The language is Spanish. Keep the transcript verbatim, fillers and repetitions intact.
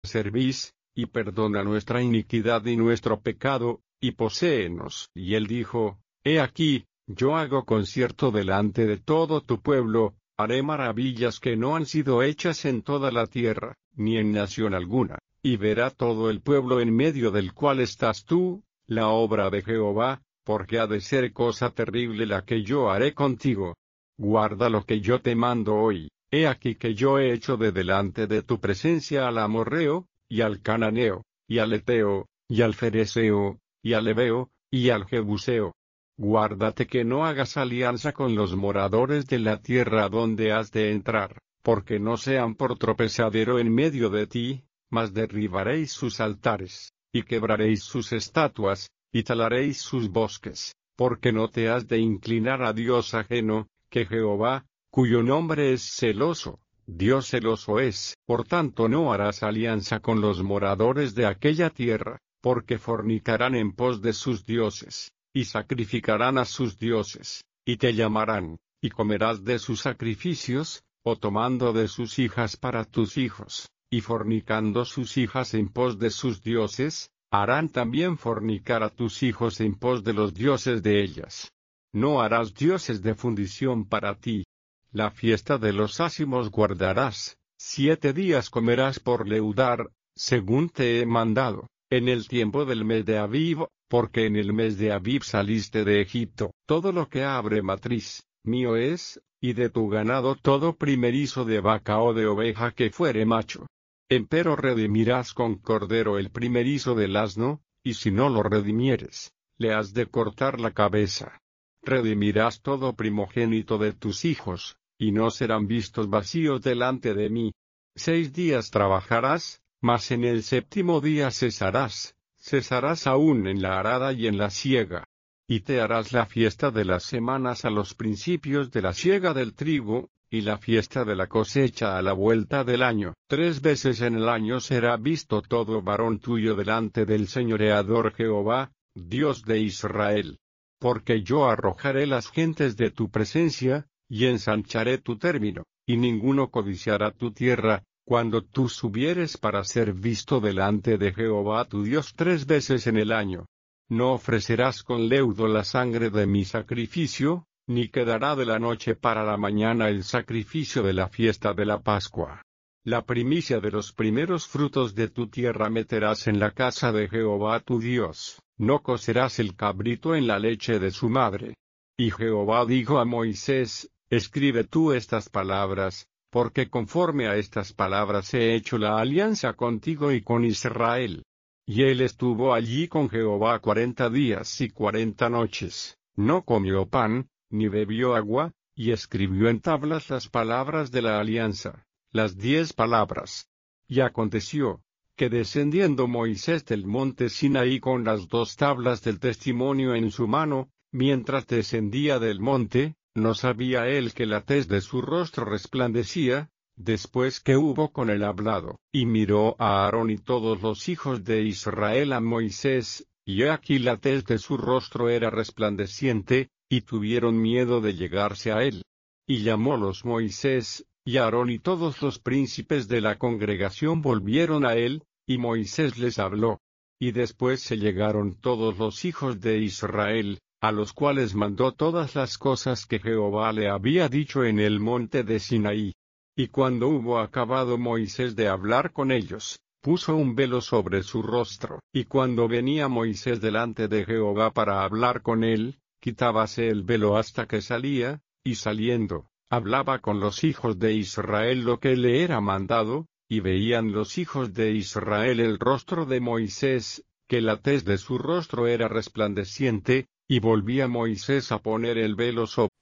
servís, y perdona nuestra iniquidad y nuestro pecado, y poséenos. Y él dijo, He aquí, yo hago concierto delante de todo tu pueblo, haré maravillas que no han sido hechas en toda la tierra, ni en nación alguna, y verá todo el pueblo en medio del cual estás tú, la obra de Jehová, porque ha de ser cosa terrible la que yo haré contigo. Guarda lo que yo te mando hoy. He aquí que yo he hecho de delante de tu presencia al amorreo, y al cananeo, y al eteo, y al fereceo, y al heveo, y al jebuseo. Guárdate que no hagas alianza con los moradores de la tierra donde has de entrar, porque no sean por tropezadero en medio de ti, mas derribaréis sus altares, y quebraréis sus estatuas, y talaréis sus bosques, porque no te has de inclinar a Dios ajeno, que Jehová, cuyo nombre es celoso, Dios celoso es. Por tanto no harás alianza con los moradores de aquella tierra, porque fornicarán en pos de sus dioses, y sacrificarán a sus dioses, y te llamarán, y comerás de sus sacrificios, o tomando de sus hijas para tus hijos, y fornicando sus hijas en pos de sus dioses, harán también fornicar a tus hijos en pos de los dioses de ellas. No harás dioses de fundición para ti. La fiesta de los ázimos guardarás, siete días comerás por leudar, según te he mandado, en el tiempo del mes de Abib, porque en el mes de Abib saliste de Egipto. Todo lo que abre matriz, mío es, y de tu ganado todo primerizo de vaca o de oveja que fuere macho. Empero redimirás con cordero el primerizo del asno, y si no lo redimieres, le has de cortar la cabeza. Redimirás todo primogénito de tus hijos, y no serán vistos vacíos delante de mí. Seis días trabajarás, mas en el séptimo día cesarás, cesarás aún en la arada y en la siega. Y te harás la fiesta de las semanas a los principios de la siega del trigo, y la fiesta de la cosecha a la vuelta del año. Tres veces en el año será visto todo varón tuyo delante del señoreador Jehová, Dios de Israel. Porque yo arrojaré las gentes de tu presencia, y ensancharé tu término, y ninguno codiciará tu tierra, cuando tú subieres para ser visto delante de Jehová tu Dios tres veces en el año. No ofrecerás con leudo la sangre de mi sacrificio, ni quedará de la noche para la mañana el sacrificio de la fiesta de la Pascua. La primicia de los primeros frutos de tu tierra meterás en la casa de Jehová tu Dios, no cocerás el cabrito en la leche de su madre. Y Jehová dijo a Moisés, escribe tú estas palabras, porque conforme a estas palabras he hecho la alianza contigo y con Israel. Y él estuvo allí con Jehová cuarenta días y cuarenta noches, no comió pan, ni bebió agua, y escribió en tablas las palabras de la alianza, las diez palabras. Y aconteció, que descendiendo Moisés del monte Sinaí con las dos tablas del testimonio en su mano, mientras descendía del monte, no sabía él que la tez de su rostro resplandecía, después que hubo con él hablado. Y miró a Aarón y todos los hijos de Israel a Moisés, y he aquí la tez de su rostro era resplandeciente, y tuvieron miedo de llegarse a él. Y llamólos Moisés, y Aarón y todos los príncipes de la congregación volvieron a él, y Moisés les habló. Y después se llegaron todos los hijos de Israel, a los cuales mandó todas las cosas que Jehová le había dicho en el monte de Sinaí. Y cuando hubo acabado Moisés de hablar con ellos, puso un velo sobre su rostro. Y cuando venía Moisés delante de Jehová para hablar con él, quitábase el velo hasta que salía, y saliendo, hablaba con los hijos de Israel lo que le era mandado, y veían los hijos de Israel el rostro de Moisés, que la tez de su rostro era resplandeciente, y volvía Moisés a poner el velo sobre